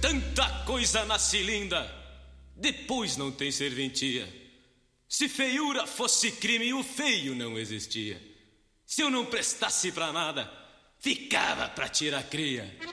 tanta coisa nasce linda, depois não tem serventia. Se feiura fosse crime, o feio não existia. Se eu não prestasse pra nada, ficava pra tirar cria.